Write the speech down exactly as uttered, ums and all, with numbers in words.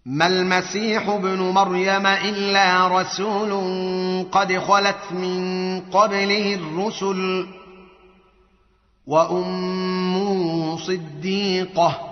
ما المسيح ابن مريم إلا رسول قد خلت من قبله الرسل وأمه صديقة